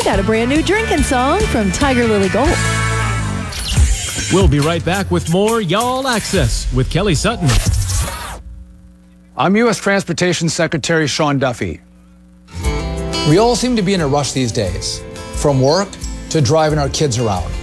got a brand new drinking song from Tiger Lily Gold. We'll be right back with more Y'all Access with Kelly Sutton. I'm U.S. Transportation Secretary Sean Duffy. We all seem to be in a rush these days, from work to driving our kids around.